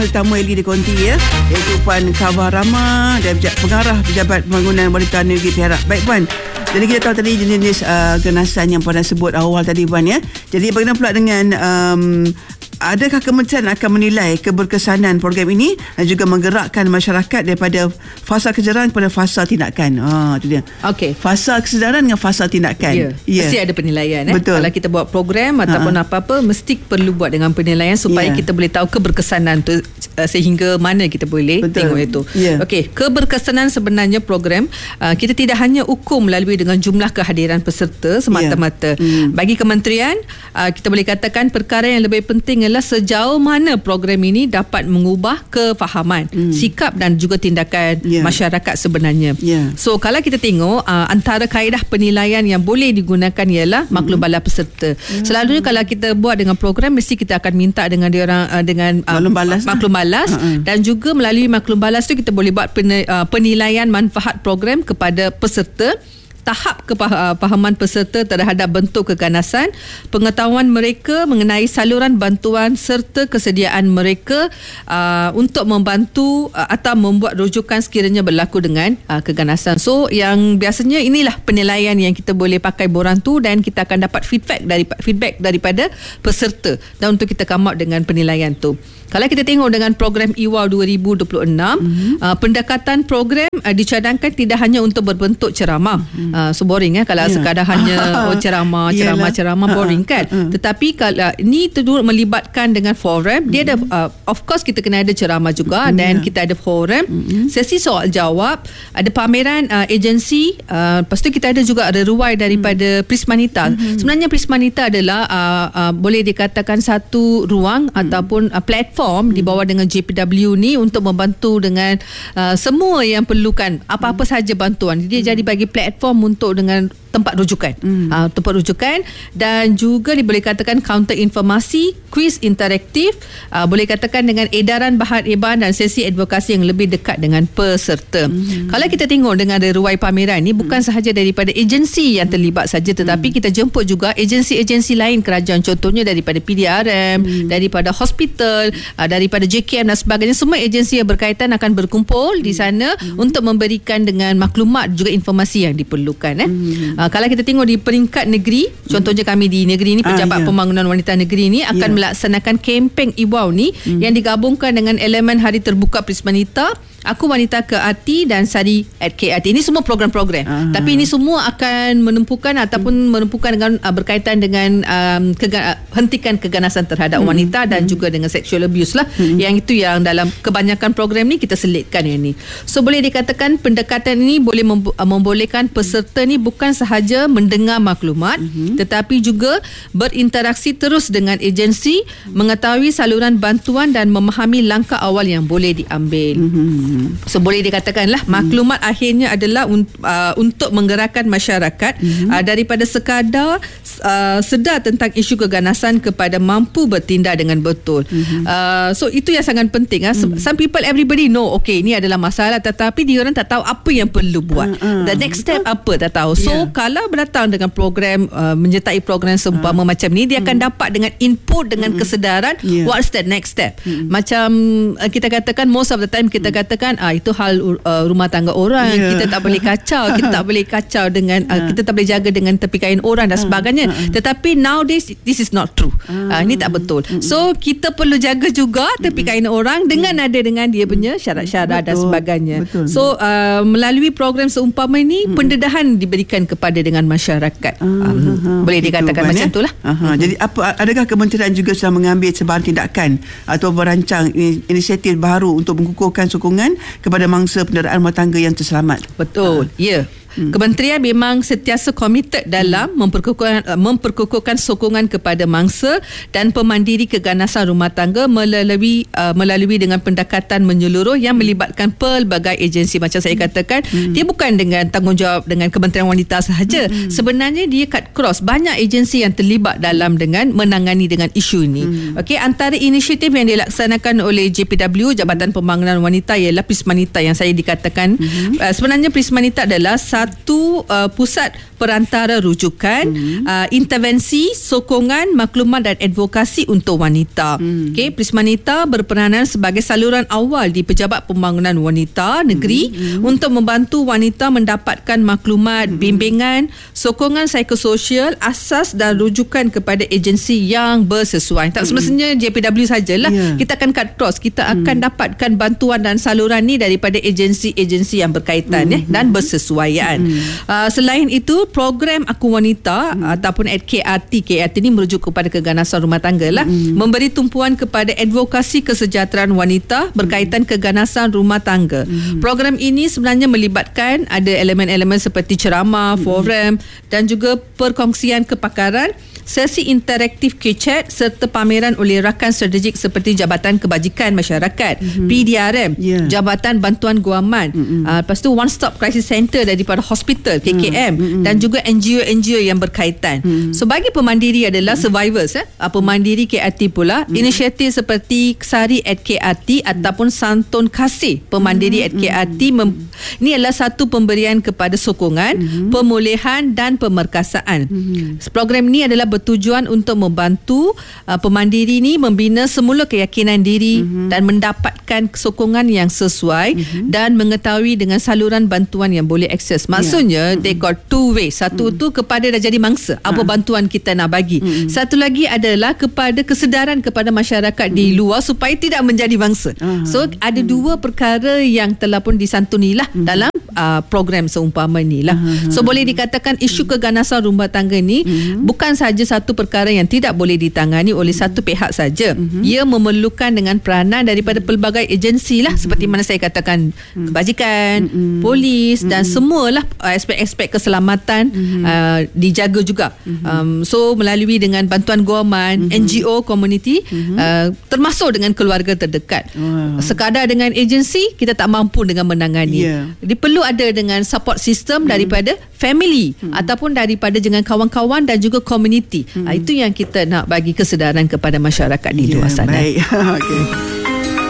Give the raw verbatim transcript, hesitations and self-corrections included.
Tetamu Eli di Konti ya, iaitu Puan Kawah Rama dan pengarah Pejabat Pembangunan Wanita Negeri Perak. Baik Puan, jadi kita tahu tadi jenis uh, kenasan yang Puan dah sebut awal tadi Puan ya. Jadi bagaimana pula dengan um, adakah kementerian akan menilai keberkesanan program ini dan juga menggerakkan masyarakat daripada fasa kesedaran kepada fasa tindakan? Ah, itu dia. Okey. Fasa kesedaran dengan fasa tindakan. Ya. Yeah. Mesti ada penilaian. Eh? Betul. Kalau kita buat program ataupun Ha-ha. apa-apa, mesti perlu buat dengan penilaian supaya yeah. kita boleh tahu keberkesanan tu uh, sehingga mana kita boleh Betul. tengok itu. Yeah. Okey. Keberkesanan sebenarnya program uh, kita tidak hanya ukur melalui dengan jumlah kehadiran peserta semata-mata. Yeah. Mm. Bagi kementerian, uh, kita boleh katakan perkara yang lebih penting adalah sejauh mana program ini dapat mengubah kefahaman, hmm. sikap dan juga tindakan yeah. masyarakat sebenarnya. Yeah. So kalau kita tengok uh, antara kaedah penilaian yang boleh digunakan ialah maklum bala peserta. Hmm. Selalunya kalau kita buat dengan program, mesti kita akan minta dengan diorang uh, dengan uh, maklum balas, maklum balas uh-huh. dan juga melalui maklum balas tu kita boleh buat penilaian manfaat program kepada peserta, tahap kepahaman peserta terhadap bentuk keganasan, pengetahuan mereka mengenai saluran bantuan serta kesediaan mereka uh, untuk membantu uh, atau membuat rujukan sekiranya berlaku dengan uh, keganasan. So yang biasanya inilah penilaian yang kita boleh pakai borang tu dan kita akan dapat feedback dari feedback daripada peserta dan untuk kita come out dengan penilaian tu. Kalau kita tengok dengan program E W A U dua ribu dua puluh enam, mm-hmm. uh, pendekatan program uh, dicadangkan tidak hanya untuk berbentuk ceramah. Mm-hmm. Uh, so boring eh kalau yeah. sekadar hanya oh, ceramah, ceramah, ceramah boring kan. Uh-huh. Tetapi kalau ini turut melibatkan dengan forum, mm-hmm. dia ada uh, of course kita kena ada ceramah juga mm-hmm. dan yeah. kita ada forum, mm-hmm. sesi soal jawab, ada pameran uh, agensi, uh, lepas tu kita ada juga ada ruai daripada mm-hmm. Prismanita. Mm-hmm. Sebenarnya Prismanita adalah uh, uh, boleh dikatakan satu ruang mm-hmm. ataupun uh, platform Hmm. di bawah dengan J P W ni untuk membantu dengan uh, semua yang perlukan apa-apa hmm. sahaja bantuan. Dia hmm. jadi bagi platform untuk dengan tempat rujukan. Hmm. Uh, tempat rujukan dan juga dia boleh katakan kaunter informasi, kuis interaktif, uh, boleh katakan dengan edaran bahan-bahan dan sesi advokasi yang lebih dekat dengan peserta. Hmm. Kalau kita tengok dengan ruai pameran ni bukan hmm. sahaja daripada agensi yang terlibat saja, tetapi hmm. kita jemput juga agensi-agensi lain kerajaan, contohnya daripada P D R M, hmm. daripada hospital, uh, daripada J K M dan sebagainya. Semua agensi yang berkaitan akan berkumpul hmm. di sana hmm. untuk memberikan dengan maklumat juga informasi yang diperlukan. Eh. Hmm. Uh, kalau kita tengok di peringkat negeri, contohnya kami di negeri ni, Pejabat ah, yeah. Pembangunan Wanita Negeri ni akan yeah. melaksanakan kempen E W A U ni hmm. yang digabungkan dengan elemen Hari Terbuka Prismanita, Aku Wanita ke Hati dan Sari at K R T. Ini semua program-program. Uh-huh. Tapi ini semua akan menumpukan ataupun hmm. menumpukan dengan uh, berkaitan dengan um, kega- hentikan keganasan terhadap hmm. wanita dan hmm. juga dengan sexual abuse lah. Hmm. Yang itu yang dalam kebanyakan program ni kita selitkan yang ni. So boleh dikatakan pendekatan ini boleh mem- membolehkan peserta ni bukan sahaja mendengar maklumat hmm. tetapi juga berinteraksi terus dengan agensi, hmm. mengetahui saluran bantuan dan memahami langkah awal yang boleh diambil. Hmm. So boleh dikatakanlah hmm. maklumat akhirnya adalah un, uh, untuk menggerakkan masyarakat hmm. uh, daripada sekadar uh, sedar tentang isu keganasan kepada mampu bertindak dengan betul. Hmm. Uh, so itu yang sangat penting. Uh. Hmm. Some people, everybody know okay ini adalah masalah, tetapi diorang tak tahu apa yang perlu buat. Uh, uh. The next step uh. apa tak tahu. So yeah. kalau berdatang dengan program uh, menyertai program seumpama uh. macam ni, dia akan hmm. dapat dengan input dengan hmm. kesedaran yeah. what's the next step. Hmm. Macam uh, kita katakan most of the time kita hmm. katakan kan ah, itu hal uh, rumah tangga orang, yeah. kita tak boleh kacau kita tak boleh kacau dengan uh, kita tak boleh jaga dengan tepi kain orang dan sebagainya. uh, uh, tetapi nowadays this is not true. uh, uh, ini tak betul. uh, so kita perlu jaga juga tepi kain orang dengan uh, ada dengan dia punya syarat-syarat dan sebagainya. Betul. So uh, melalui program seumpama ini uh, pendedahan diberikan kepada dengan masyarakat. uh, um, uh, boleh dikatakan macam itulah. uh, uh, jadi apa adakah kementerian juga sudah mengambil sebarang tindakan atau merancang inisiatif baru untuk mengukuhkan sokongan kepada mangsa penderaan rumah tangga yang terselamat? Betul. Ya. Yeah. Hmm. Kementerian memang sentiasa komited dalam hmm. memperkukuhkan, memperkukuhkan sokongan kepada mangsa dan pemandiri keganasan rumah tangga melalui uh, melalui dengan pendekatan menyeluruh yang melibatkan pelbagai agensi. Macam saya katakan, hmm. dia bukan dengan tanggungjawab dengan Kementerian Wanita sahaja. Hmm. Sebenarnya dia cut cross banyak agensi yang terlibat dalam dengan menangani dengan isu ini. Hmm. Okey, antara inisiatif yang dilaksanakan oleh J P W, Jabatan Pembangunan Wanita, ialah Prismanita yang saya dikatakan. Hmm. Uh, sebenarnya Prismanita adalah satu uh, pusat perantara rujukan, mm-hmm. uh, intervensi, sokongan, maklumat dan advokasi untuk wanita. Mm. Okey, Prismanita berperanan sebagai saluran awal di Pejabat Pembangunan Wanita Negeri mm-hmm. untuk membantu wanita mendapatkan maklumat, mm-hmm. bimbingan, sokongan psikososial, asas dan rujukan kepada agensi yang bersesuai. Tak mm-hmm. semestinya J P W sajalah. Yeah. Kita akan cut cross, kita akan mm-hmm. dapatkan bantuan dan saluran ni daripada agensi-agensi yang berkaitan mm-hmm. ya, dan bersesuaian. Mm-hmm. Uh, selain itu, program Aku Wanita hmm. ataupun K R T K R T ni merujuk kepada keganasan rumah tangga lah, hmm. memberi tumpuan kepada advokasi kesejahteraan wanita berkaitan hmm. keganasan rumah tangga. Hmm. Program ini sebenarnya melibatkan ada elemen-elemen seperti ceramah, hmm. forum dan juga perkongsian kepakaran, sesi interaktif K-Chat serta pameran oleh rakan strategik seperti Jabatan Kebajikan Masyarakat, mm-hmm. P D R M, yeah. Jabatan Bantuan Guaman, mm-hmm. uh, lepas tu One Stop Crisis Center daripada hospital K K M, mm-hmm. dan juga N G O-N G O yang berkaitan. Mm-hmm. So bagi pemandiri adalah mm-hmm. survivors, eh? uh, pemandiri K R T pula, mm-hmm. inisiatif seperti Ksari at K R T mm-hmm. ataupun Santun Kasih Pemandiri mm-hmm. at K R T mem- ini adalah satu pemberian kepada sokongan, mm-hmm. pemulihan dan pemerkasaan. Mm-hmm. Program ini adalah bertujuan untuk membantu uh, pemandiri ni membina semula keyakinan diri mm-hmm. dan mendapatkan sokongan yang sesuai mm-hmm. dan mengetahui dengan saluran bantuan yang boleh akses. Maksudnya yeah. mm-hmm. they got two ways. Satu mm-hmm. tu kepada dah jadi mangsa apa uh. bantuan kita nak bagi. Mm-hmm. Satu lagi adalah kepada kesedaran kepada masyarakat mm-hmm. di luar supaya tidak menjadi mangsa. Uh. So ada mm-hmm. dua perkara yang telah pun disantunilah mm-hmm. dalam uh, program seumpama ni lah. Uh. So boleh dikatakan isu keganasan rumah tangga ni mm-hmm. bukan sahaja satu perkara yang tidak boleh ditangani oleh mm-hmm. satu pihak saja. Mm-hmm. Ia memerlukan dengan peranan daripada pelbagai agensi lah, mm-hmm. seperti mana saya katakan mm-hmm. kebajikan, mm-hmm. polis mm-hmm. dan semualah aspek-aspek keselamatan mm-hmm. uh, dijaga juga. Mm-hmm. Um, so melalui dengan bantuan guaman, mm-hmm. N G O, community, mm-hmm. uh, termasuk dengan keluarga terdekat. Wow. Sekadar dengan agensi kita tak mampu dengan menangani. Yeah. Dia perlu ada dengan support system mm-hmm. daripada family mm-hmm. ataupun daripada dengan kawan-kawan dan juga community. Hmm. Itu yang kita nak bagi kesedaran kepada masyarakat di luar sana. Baik. Okay.